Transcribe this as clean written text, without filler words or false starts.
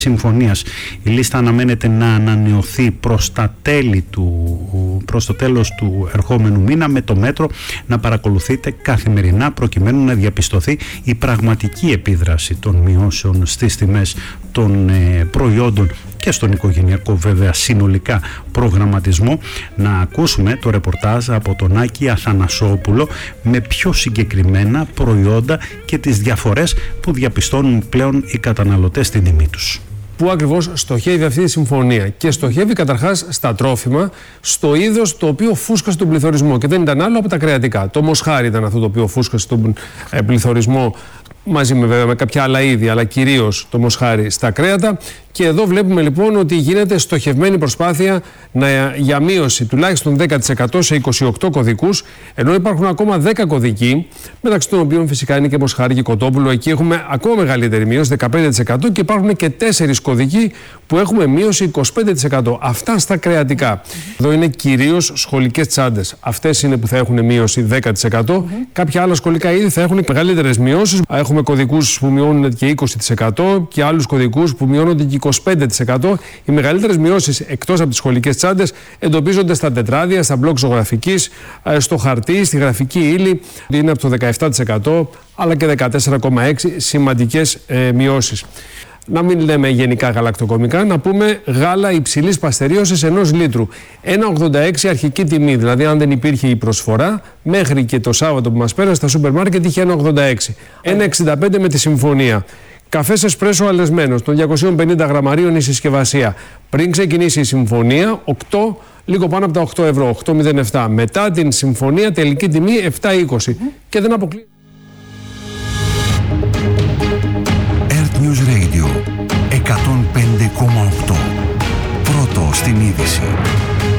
συμφωνίας. Η λίστα αναμένεται να ανανεωθεί προς το τέλος του ερχόμενου μήνα, με το μέτρο να παρακολουθείτε καθημερινά προκειμένου να διαπιστωθεί η πραγματική επίδραση των μειώσεων στις τιμές των προϊόντων και στον οικογενειακό βέβαια συνολικά προγραμματισμό. Να ακούσουμε το ρεπορτάζ από τον Άκη Αθανασόπουλο με πιο συγκεκριμένα προϊόντα και τις διαφορές που διαπιστώνουν πλέον οι καταναλωτές στην τιμή τους. Πού ακριβώς στοχεύει αυτή η συμφωνία? Και στοχεύει καταρχάς στα τρόφιμα, στο είδος το οποίο φούσκασε τον πληθωρισμό, και δεν ήταν άλλο από τα κρεατικά. Το μοσχάρι ήταν αυτό το οποίο φούσκασε τον πληθωρισμό, μαζί με κάποια άλλα είδη, αλλά κυρίως το μοσχάρι στα κρέατα. Και εδώ βλέπουμε λοιπόν ότι γίνεται στοχευμένη προσπάθεια για μείωση τουλάχιστον 10% σε 28 κωδικούς, ενώ υπάρχουν ακόμα 10 κωδικοί, μεταξύ των οποίων φυσικά είναι και μοσχάρι και κοτόπουλο. Εκεί έχουμε ακόμα μεγαλύτερη μείωση, 15%, και υπάρχουν και 4 κωδικοί που έχουμε μείωση 25%. Αυτά στα κρεατικά. Εδώ είναι κυρίως σχολικές τσάντες. Αυτές είναι που θα έχουν μείωση 10%. Κάποια άλλα σχολικά είδη θα έχουν μεγαλύτερες μειώσεις. Έχουμε κωδικούς που μειώνουν και 20% και άλλους κωδικούς που μειώνονται και 25%. Οι μεγαλύτερες μειώσεις εκτός από τις σχολικές τσάντες εντοπίζονται στα τετράδια, στα μπλοκ ζωγραφικής, στο χαρτί, στη γραφική ύλη. Είναι από το 17% αλλά και 14,6%, σημαντικές μειώσεις. Να μην λέμε γενικά γαλακτοκομικά, να πούμε γάλα υψηλής παστερίωσης 1 λίτρου. 1,86 αρχική τιμή, δηλαδή αν δεν υπήρχε η προσφορά, μέχρι και το Σάββατο που μας πέρασε στα σούπερ μάρκετ είχε 1,86. 1,65 με τη συμφωνία. Καφές εσπρέσο αλεσμένος των 250 γραμμαρίων η συσκευασία. Πριν ξεκινήσει η συμφωνία, λίγο πάνω από τα 8 ευρώ, 8,07. Μετά την συμφωνία τελική τιμή 7,20. Και δεν αποκλείει. Earth News Radio 105,8. Πρώτο στην είδηση.